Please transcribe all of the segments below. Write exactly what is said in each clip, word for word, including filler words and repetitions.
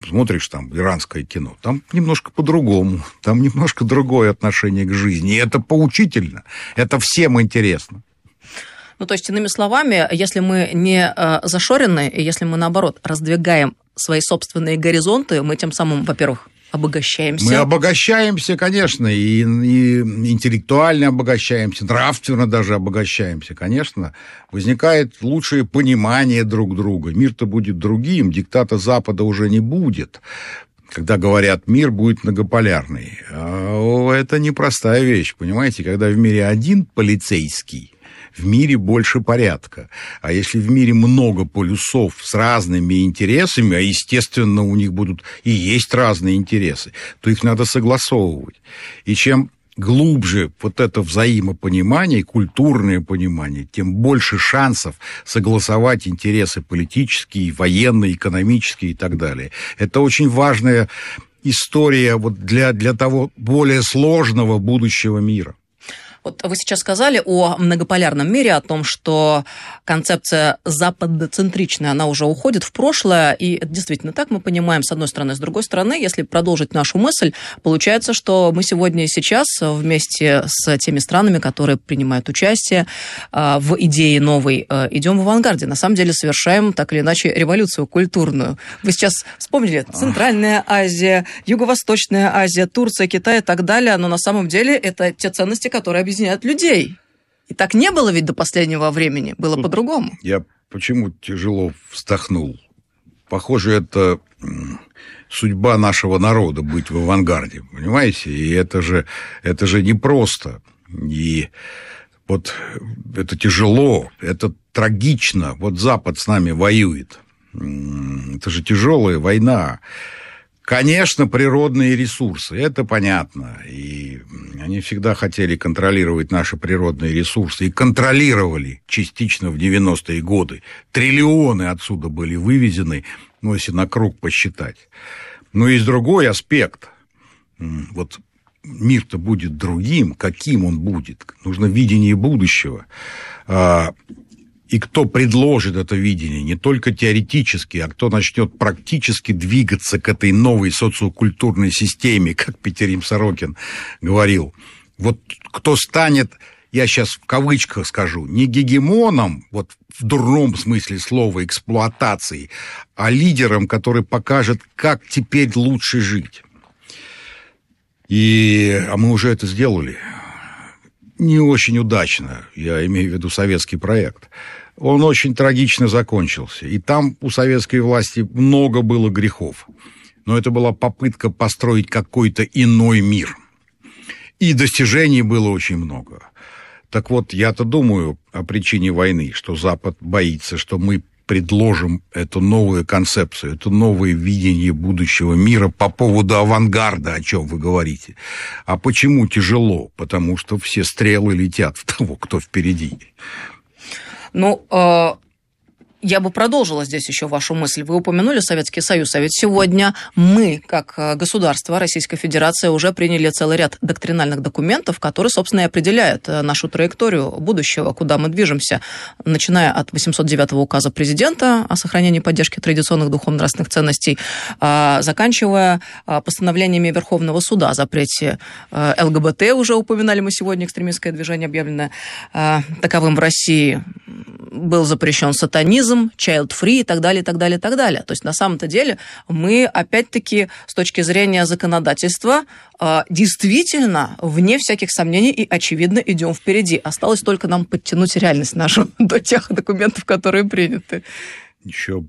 смотришь там иранское кино, там немножко по-другому, там немножко другое отношение к жизни. И это поучительно, это всем интересно. Ну, то есть, иными словами, если мы не зашорены, и если мы, наоборот, раздвигаем свои собственные горизонты, мы тем самым, во-первых, обогащаемся. Мы обогащаемся, конечно, и, и интеллектуально обогащаемся, нравственно даже обогащаемся, конечно. Возникает лучшее понимание друг друга. Мир-то будет другим, диктата Запада уже не будет. Когда говорят, мир будет многополярный. Это непростая вещь, понимаете? Когда в мире один полицейский, в мире больше порядка. А если в мире много полюсов с разными интересами, а, естественно, у них будут и есть разные интересы, то их надо согласовывать. И чем глубже вот это взаимопонимание, культурное понимание, тем больше шансов согласовать интересы политические, военные, экономические и так далее. Это очень важная история вот для, для того более сложного будущего мира. Вот вы сейчас сказали о многополярном мире, о том, что концепция западоцентричная, она уже уходит в прошлое, и это действительно так, мы понимаем, с одной стороны. С другой стороны, если продолжить нашу мысль, получается, что мы сегодня и сейчас вместе с теми странами, которые принимают участие в идее новой, идем в авангарде. На самом деле совершаем, так или иначе, революцию культурную. Вы сейчас вспомнили Центральная Азия, Юго-Восточная Азия, Турция, Китай и так далее, но на самом деле это те ценности, которые объединяют людей. И так не было ведь до последнего времени, было Тут по-другому. Я почему тяжело вздохнул? Похоже, это судьба нашего народа быть в авангарде, понимаете? И это же, это же непросто. И вот это тяжело, это трагично. Вот Запад с нами воюет. Это же тяжелая война. Конечно, природные ресурсы, это понятно. И они всегда хотели контролировать наши природные ресурсы. И контролировали частично в девяностые годы. Триллионы отсюда были вывезены, ну, если на круг посчитать. Но есть другой аспект. Вот мир-то будет другим. Каким он будет? Нужно видение будущего. И кто предложит это видение, не только теоретически, а кто начнет практически двигаться к этой новой социокультурной системе, как Петерим Сорокин говорил. Вот кто станет, я сейчас в кавычках скажу, не гегемоном, вот в дурном смысле слова, эксплуатации, а лидером, который покажет, как теперь лучше жить. И, а мы уже это сделали. Не очень удачно, я имею в виду советский проект. Он очень трагично закончился. И там у советской власти много было грехов. Но это была попытка построить какой-то иной мир. И достижений было очень много. Так вот, я-то думаю о причине войны, что Запад боится, что мы предложим эту новую концепцию, это новое видение будущего мира по поводу авангарда, о чем вы говорите. А почему тяжело? Потому что все стрелы летят в того, кто впереди. Ну, э, я бы продолжила здесь еще вашу мысль. Вы упомянули Советский Союз, а ведь сегодня мы, как государство, Российская Федерация, уже приняли целый ряд доктринальных документов, которые, собственно, и определяют нашу траекторию будущего, куда мы движемся, начиная от восемьсот девятого указа президента о сохранении и поддержке традиционных духовно-нравственных ценностей, заканчивая постановлениями Верховного суда о запрете ЛГБТ, уже упоминали мы сегодня, экстремистское движение, объявленное таковым в России, был запрещен сатанизм, child-free и так далее, и так далее, и так далее. То есть, на самом-то деле, мы, опять-таки, с точки зрения законодательства, действительно, вне всяких сомнений и, очевидно, идем впереди. Осталось только нам подтянуть реальность нашу до тех документов, которые приняты. Еще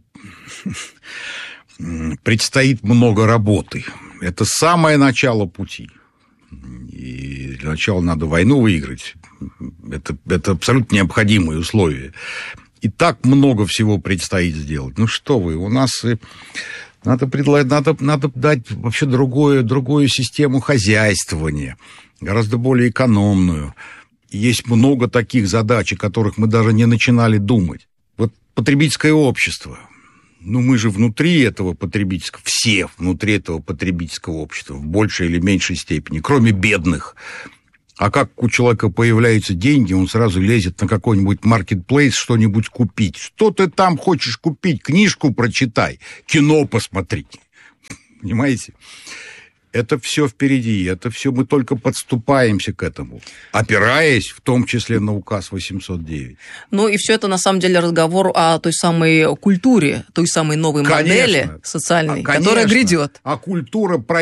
предстоит много работы. Это самое начало пути. И для начала надо войну выиграть. Это, это абсолютно необходимые условия. И так много всего предстоит сделать. Ну что вы, у нас надо, предлагать, надо, надо дать вообще другое, другую систему хозяйствования, гораздо более экономную. Есть много таких задач, о которых мы даже не начинали думать. Вот потребительское общество. Ну, мы же внутри этого потребительского, все внутри этого потребительского общества, в большей или меньшей степени, кроме бедных. А как у человека появляются деньги, он сразу лезет на какой-нибудь маркетплейс что-нибудь купить. Что ты там хочешь купить? Книжку прочитай, кино посмотри. Понимаете? Это все впереди, это все мы только подступаемся к этому, опираясь в том числе на указ восемьсот девять. Ну и все это на самом деле разговор о той самой культуре, той самой новой Конечно, модели социальной, конечно, которая грядет. А культура